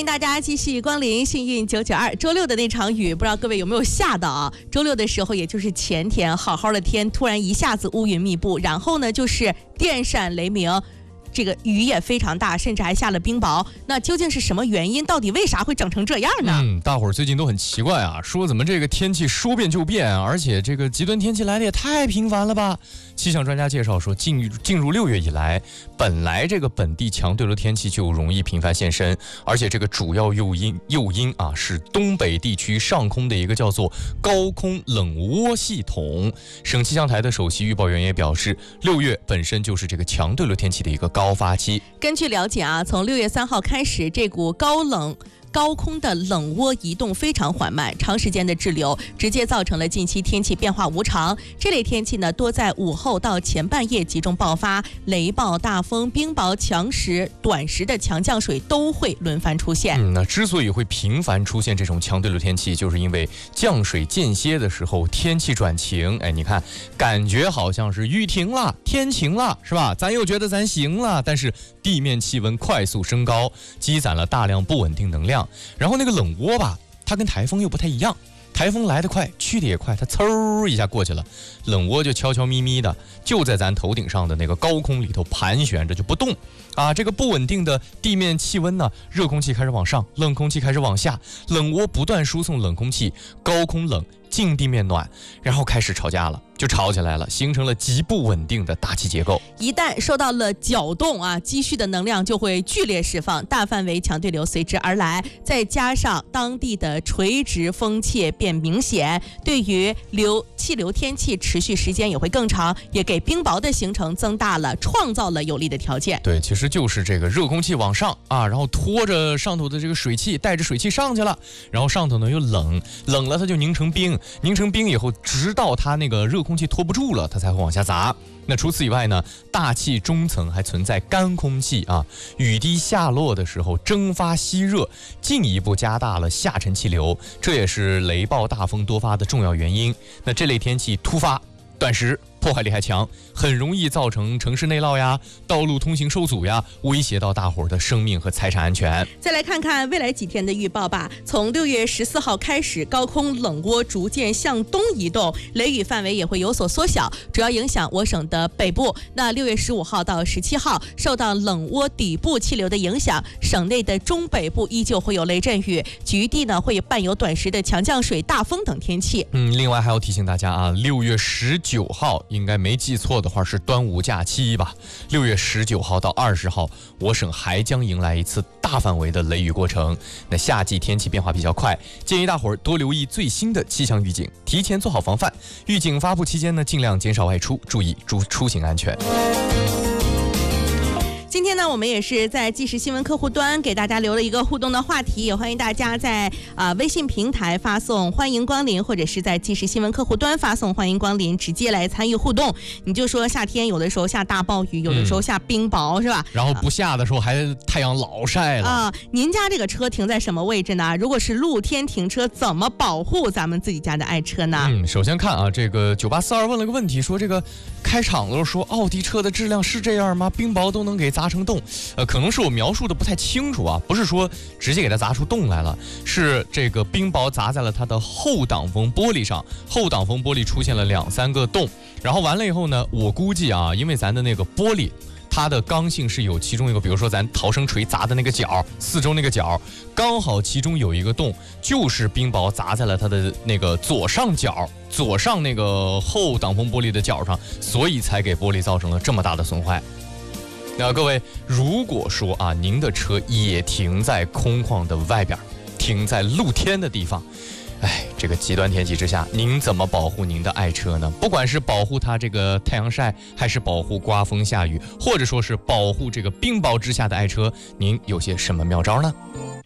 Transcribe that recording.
迎大家继续光临幸运992。周六的那场雨，不知道各位有没有吓到啊？周六的时候，也就是前天，好好的天突然一下子乌云密布，然后呢就是电闪雷鸣。这个雨也非常大，甚至还下了冰雹。那究竟是什么原因？到底为啥会整成这样呢？ 大伙儿最近都很奇怪啊，说怎么这个天气说变就变，而且这个极端天气来的也太频繁了吧？气象专家介绍说，进入6月以来，本来这个本地强对流天气就容易频繁现身，而且这个主要诱因啊是东北地区上空的一个叫做高空冷涡系统。省气象台的首席预报员也表示，6月本身就是这个强对流天气的一个高发期。 根据了解啊，从6月3号开始，这股高空的冷涡移动非常缓慢，长时间的滞留直接造成了近期天气变化无常。这类天气呢，多在午后到前半夜集中爆发，雷暴、大风、冰雹、强时、短时的强降水都会轮番出现。 那之所以会频繁出现这种强对流天气，就是因为降水间歇的时候天气转晴。你看，感觉好像是雨停了，天晴了，是吧？咱又觉得咱行了，但是地面气温快速升高，积攒了大量不稳定能量。然后那个冷涡吧，它跟台风又不太一样，台风来得快，去得也快，它嗖一下过去了，冷涡就悄悄咪咪的就在咱头顶上的那个高空里头盘旋着就不动啊。这个不稳定的地面气温呢，热空气开始往上，冷空气开始往下，冷涡不断输送冷空气，高空冷，近地面暖，然后开始吵架了，就吵起来了，形成了极不稳定的大气结构。 一旦受到了搅动啊，积蓄的能量就会剧烈释放，大范围强对流随之而来，再加上当地的垂直风切变明显，对于气流天气持续时间也会更长，也给冰雹的形成创造了有利的条件。 对，其实就是这个热空气往上啊，然后拖着上头的这个水汽，带着水汽上去了，然后上头呢又冷了，它就凝成冰以后，直到它那个热空气拖不住了，它才会往下砸。那除此以外呢，大气中层还存在干空气啊，雨滴下落的时候蒸发吸热，进一步加大了下沉气流，这也是雷暴大风多发的重要原因。那这类天气突发、短时、破坏力还强，很容易造成城市内涝呀、道路通行受阻呀，威胁到大伙儿的生命和财产安全。 再来看看未来几天的预报吧。从6月14号开始，高空冷涡逐渐向东移动，雷雨范围也会有所缩小，主要影响我省的北部。那6月15号到17号，受到冷涡底部气流的影响，省内的中北部依旧会有雷阵雨，局地呢会伴有短时的强降水、大风等天气。 另外还要提醒大家啊，6月19号应该没记错的话是端午假期吧？6月19号到20号，我省还将迎来一次大范围的雷雨过程。那夏季天气变化比较快，建议大伙儿多留意最新的气象预警，提前做好防范。预警发布期间呢，尽量减少外出，注意出行安全。 今天呢，我们也是在即时新闻客户端给大家留了一个互动的话题，也欢迎大家在微信平台发送欢迎光临，或者是在即时新闻客户端发送欢迎光临，直接来参与互动。你就说夏天有的时候下大暴雨，有的时候下冰雹，是吧？ 然后不下的时候还太阳老晒了您家这个车停在什么位置呢？如果是露天停车，怎么保护咱们自己家的爱车呢？ 首先看啊，这个9842问了个问题，说这个开场的时候说奥迪车的质量是这样吗？冰雹都能给砸成洞？可能是我描述的不太清楚啊，不是说直接给它砸出洞来了，是这个冰雹砸在了它的后挡风玻璃上，后挡风玻璃出现了2-3个洞，然后完了以后呢，我估计啊，因为咱的那个玻璃它的刚性是有其中一个，比如说咱逃生锤砸的那个角，四周那个角刚好其中有一个洞，就是冰雹砸在了它的那个左上角，左上那个后挡风玻璃的角上，所以才给玻璃造成了这么大的损坏。那各位，如果说啊，您的车也停在空旷的外边，停在露天的地方，这个极端天气之下，您怎么保护您的爱车呢？不管是保护它这个太阳晒，还是保护刮风下雨，或者说是保护这个冰雹之下的爱车，您有些什么妙招呢？